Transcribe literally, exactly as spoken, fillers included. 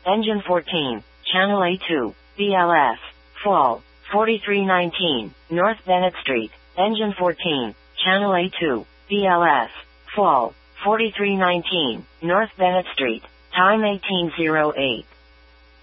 Engine fourteen, Channel A two, B L S, Fall, forty-three nineteen, North Bennett Street. Engine fourteen, Channel A two, B L S, Fall, forty-three nineteen, North Bennett Street. Time eighteen oh eight.